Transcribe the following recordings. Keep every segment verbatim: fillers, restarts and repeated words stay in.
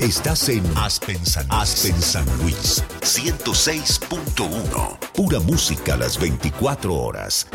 Estás en Aspen San, Aspen San Luis, ciento seis punto uno. Pura música a las veinticuatro horas.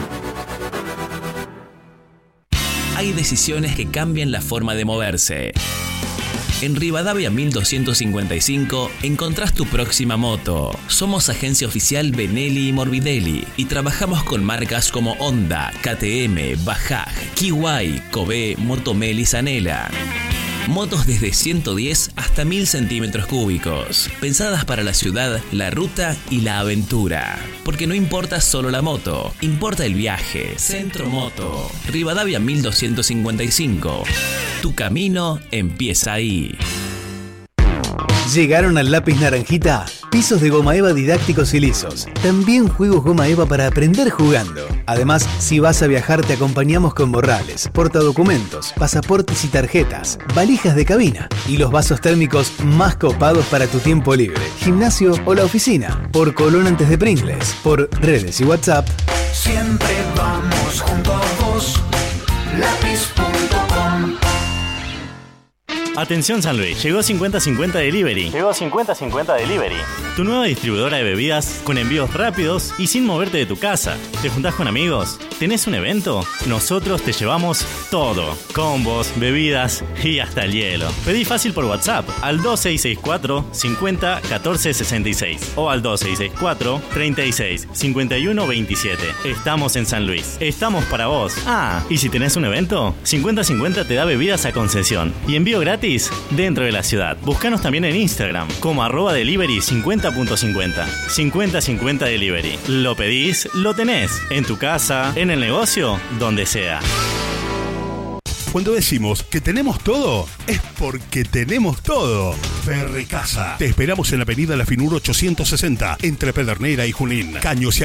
Hay decisiones que cambian la forma de moverse. En Rivadavia mil doscientos cincuenta y cinco encontrás tu próxima moto. Somos agencia oficial Benelli y Morbidelli y trabajamos con marcas como Honda, K T M, Bajaj, Kiwai, Kobe, Motomel y Zanela. Motos desde ciento diez hasta mil centímetros cúbicos, pensadas para la ciudad, la ruta y la aventura. Porque no importa solo la moto, importa el viaje. Centro Moto, Rivadavia mil doscientos cincuenta y cinco. Tu camino empieza ahí. ¿Llegaron al lápiz naranjita? Pisos de goma eva didácticos y lisos. También juegos goma eva para aprender jugando. Además, si vas a viajar te acompañamos con morrales, portadocumentos, pasaportes y tarjetas, valijas de cabina y los vasos térmicos más copados para tu tiempo libre, gimnasio o la oficina. Por Colón antes de Pringles, por redes y WhatsApp. Siempre vamos junto a vos. Lápiz punto com. Atención San Luis, llegó cincuenta cincuenta Delivery. Llegó cincuenta cincuenta Delivery. Tu nueva distribuidora de bebidas con envíos rápidos y sin moverte de tu casa. ¿Te juntás con amigos? ¿Tenés un evento? Nosotros te llevamos todo. Combos, bebidas y hasta el hielo. Pedí fácil por WhatsApp al dos seis seis cuatro cincuenta catorce sesenta y seis o al dos seis seis cuatro treinta y seis cincuenta y uno veintisiete. Estamos en San Luis. Estamos para vos. Ah, y si tenés un evento, cincuenta cincuenta te da bebidas a concesión y envío gratis dentro de la ciudad. Búscanos también en Instagram como arroba delivery cincuenta punto cincuenta. cincuenta cincuenta Delivery. Lo pedís, lo tenés. En tu casa, en el negocio, donde sea. Cuando decimos que tenemos todo, es porque tenemos todo. Ferricasa. Te esperamos en la avenida La Finur ochocientos sesenta, entre Pedernera y Junín. Caños y